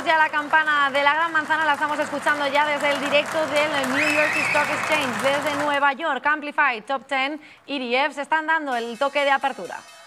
Tenemos ya la campana de la Gran Manzana, la estamos escuchando ya desde el directo del New York Stock Exchange, desde Nueva York. Amplify, Top 10, ETFs están dando el toque de apertura.